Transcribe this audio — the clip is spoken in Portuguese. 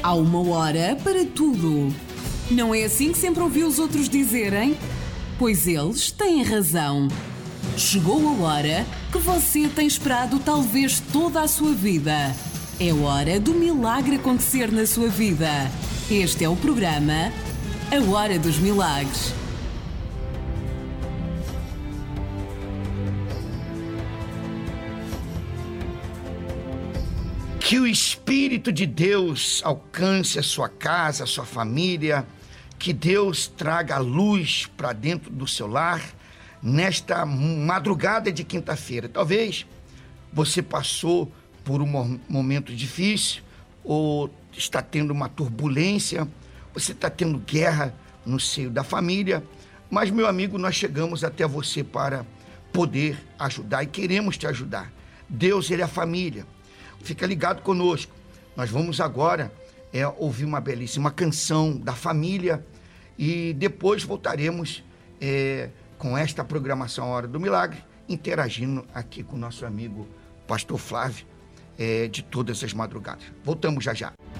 Há uma hora para tudo. Não é assim que sempre ouvi os outros dizerem? Pois eles têm razão. Chegou a hora que você tem esperado talvez toda a sua vida. É hora do milagre acontecer na sua vida. Este é o programa A Hora dos Milagres. Que o Espírito de Deus alcance a sua casa, a sua família, que Deus traga a luz para dentro do seu lar nesta madrugada de quinta-feira. Talvez você passou por um momento difícil ou está tendo uma turbulência, você está tendo guerra no seio da família, mas, meu amigo, nós chegamos até você para poder ajudar e queremos te ajudar. Deus, Ele é a família. Fica ligado conosco. Nós vamos agora ouvir uma belíssima canção da família e depois voltaremos com esta programação Hora do Milagre, interagindo aqui com o nosso amigo Pastor Flávio de todas as madrugadas. Voltamos já já.